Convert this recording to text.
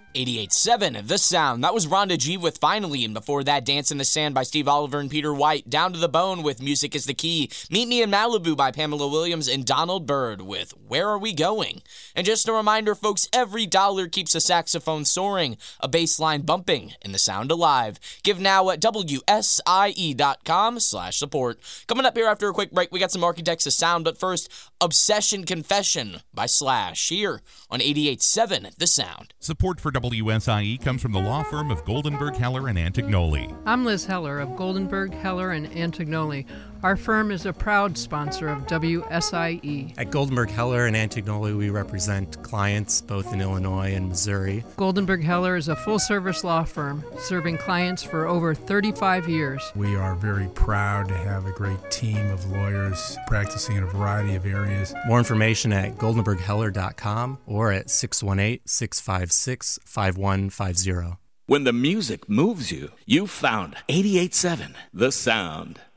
88.7 The Sound. That was Rhonda G with Finally, and before that, Dance in the Sand by Steve Oliver and Peter White. Down to the Bone with Music is the Key. Meet Me in Malibu by Pamela Williams, and Donald Byrd with Where Are We Going? And just a reminder, folks, every dollar keeps a saxophone soaring, a bass line bumping, and the sound alive. Give now at WSIE.com/support. Coming up here after a quick break, we got some Architects of Sound, but first, Obsession Confession by Slash here on 88.7 The Sound. Support for WSIE comes from the law firm of Goldenberg, Heller, and Antignoli. I'm Liz Heller of Goldenberg, Heller, and Antignoli. Our firm is a proud sponsor of WSIE. At Goldenberg, Heller, and Antignoli, we represent clients both in Illinois and Missouri. Goldenberg, Heller is a full-service law firm serving clients for over 35 years. We are very proud to have a great team of lawyers practicing in a variety of areas. More information at goldenbergheller.com or at 618-656-5150. When the music moves you, you found 88.7 The Sound.